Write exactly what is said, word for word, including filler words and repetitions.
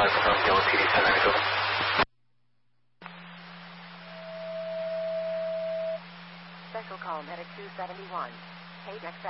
five, confirm Yellow P D ten nine, go. Special call medic two seventy-one. Page X